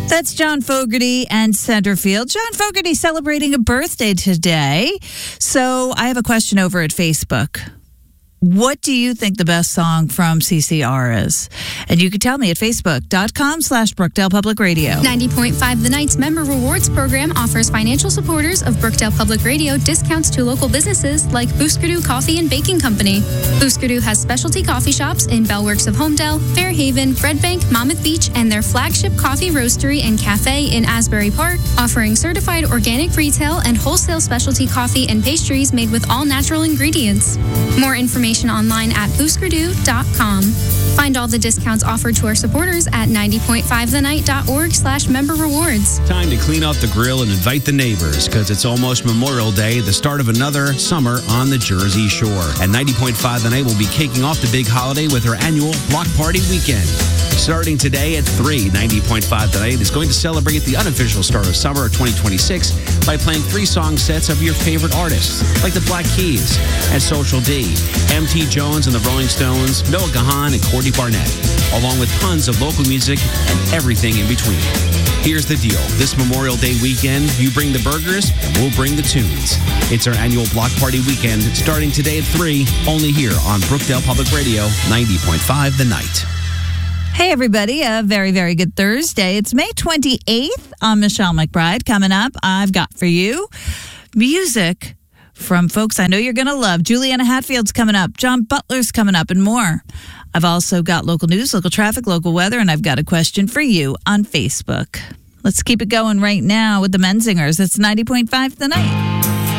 That's John Fogerty and Centerfield. John Fogerty celebrating a birthday today. So I have a question over at Facebook. What do you think the best song from CCR is? And you can tell me at facebook.com/Brookdale Public Radio. 90.5 The Night's Member Rewards Program offers financial supporters of Brookdale Public Radio discounts to local businesses like Booskadoo Coffee and Baking Company. Booskadoo has specialty coffee shops in Bellworks of Homedale, Fairhaven, Red Bank, Monmouth Beach, and their flagship coffee roastery and cafe in Asbury Park, offering certified organic retail and wholesale specialty coffee and pastries made with all natural ingredients. More information online at booskadoo.com. Find all the discounts offered to our supporters at 90.5thenight.org/member rewards. Time to clean up the grill and invite the neighbors, because it's almost Memorial Day, the start of another summer on the Jersey Shore. And 90.5 The Night will be kicking off the big holiday with her annual Block Party Weekend. Starting today at 3, 90.5 The Night is going to celebrate the unofficial start of summer of 2026 by playing 3 song sets of your favorite artists, like the Black Keys and Social D, M.T. Jones and the Rolling Stones, Noah Kahan and Courtney Barnett, along with tons of local music and everything in between. Here's the deal. This Memorial Day weekend, you bring the burgers and we'll bring the tunes. It's our annual Block Party Weekend starting today at 3, only here on Brookdale Public Radio, 90.5 The Night. Hey, everybody. A very, very good Thursday. It's May 28th. I'm Michelle McBride. Coming up, I've got for you music from folks I know you're going to love. Juliana Hatfield's coming up. John Butler's coming up and more. I've also got local news, local traffic, local weather, and I've got a question for you on Facebook. Let's keep it going right now with the Menzingers. It's 90.5 The Night.